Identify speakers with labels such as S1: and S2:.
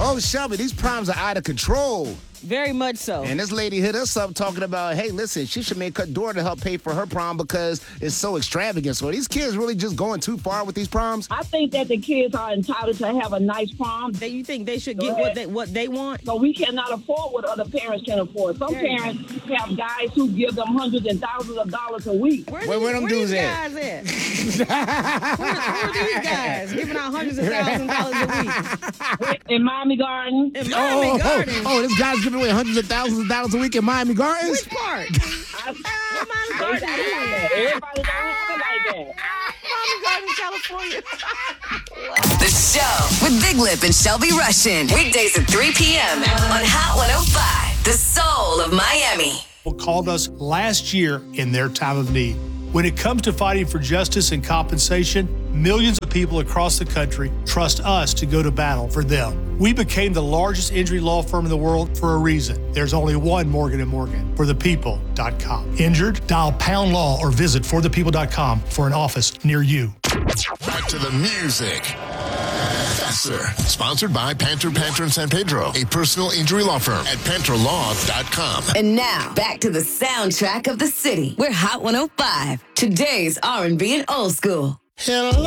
S1: Oh, Shelby, these proms are out of control.
S2: Very much so.
S1: And this lady hit us up talking about, hey, listen, she should make her daughter help pay for her prom because it's so extravagant. So are these kids really just going too far with these proms?
S3: I think that the kids are entitled to have a nice prom.
S2: You think they should get what they want?
S3: So we cannot afford what other parents can afford. Some parents have guys who give them hundreds and thousands of dollars a week.
S1: Where them dudes at?
S2: Where are these guys giving out hundreds of thousands of dollars a week?
S3: In Miami Gardens.
S2: In Miami Gardens?
S1: Oh, this guy's giving away hundreds of thousands of dollars a week in Miami Gardens?
S2: Which part? Miami Gardens?
S3: Everybody don't have it like that.
S2: Miami Gardens, California.
S4: The show with Big Lip and Shelby Rushing. Weekdays at 3 p.m. on Hot 105, the soul of Miami.
S5: Called us last year in their time of need. When it comes to fighting for justice and compensation, millions of people across the country trust us to go to battle for them. We became the largest injury law firm in the world for a reason. There's only one Morgan & Morgan, forthepeople.com. Injured? Dial pound law or visit forthepeople.com for an office near you.
S6: Back to the music. Faster. Sponsored by Panther in San Pedro, a personal injury law firm at pantherlaw.com.
S4: And now, back to the soundtrack of the city. We're Hot 105, today's R&B and old school.
S6: Hello.